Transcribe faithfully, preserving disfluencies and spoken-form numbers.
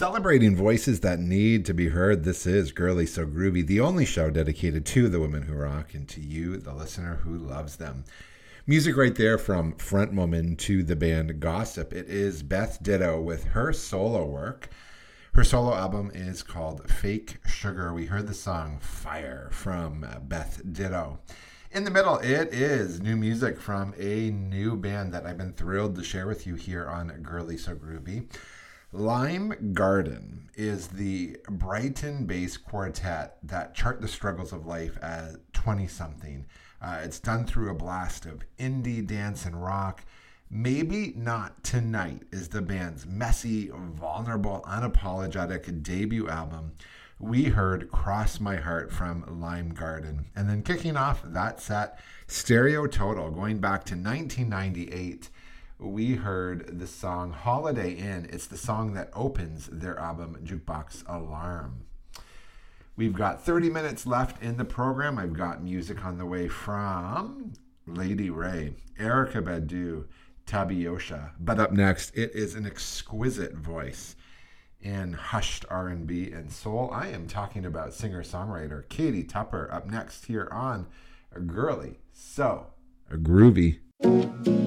Celebrating voices that need to be heard, this is Girly So Groovy, the only show dedicated to the women who rock and to you, the listener who loves them. Music right there from front woman to the band Gossip. It is Beth Ditto with her solo work. Her solo album is called Fake Sugar. We heard the song Fire from Beth Ditto. In the middle, it is new music from a new band that I've been thrilled to share with you here on Girly So Groovy. Lime Garden is the Brighton-based quartet that chart the struggles of life at twenty-something. Uh, it's done through a blast of indie, dance, and rock. Maybe Not Tonight is the band's messy, vulnerable, unapologetic debut album. We heard Cross My Heart from Lime Garden. And then kicking off that set, Stereo Total, going back to nineteen ninety-eight, we heard the song Holiday Inn. It's the song that opens their album Jukebox Alarm. We've got thirty minutes left in the program. I've got music on the way from Lady Ray, Erykah Badu, Tabiosha. But up next, it is an exquisite voice in hushed R and B and soul. I am talking about singer-songwriter Katie Tupper up next here on Girly So Groovy.